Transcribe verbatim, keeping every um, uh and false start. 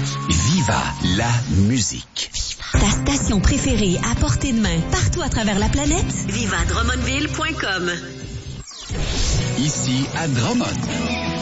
Viva la musique. Ta station préférée à portée de main, partout à travers la planète. viva drummondville point com. Ici à Drummond.